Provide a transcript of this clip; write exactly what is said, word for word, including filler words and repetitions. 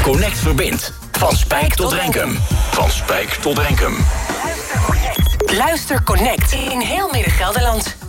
Connect verbindt. Van Spijk tot Renkum. Van Spijk tot Renkum. Luister Connect in heel Midden-Gelderland.